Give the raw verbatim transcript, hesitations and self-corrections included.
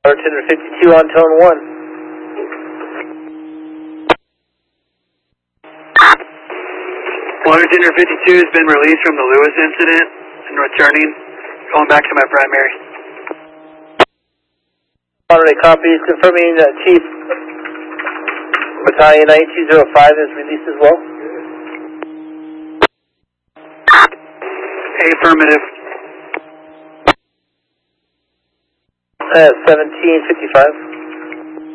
Bartender fifty-two on tone one. Bartender fifty-two has been released from the Lewis incident and returning, going back to my primary. Monterey copies, confirming that Chief Battalion nine two zero five is released as well. Affirmative. Uh, seventeen fifty-five.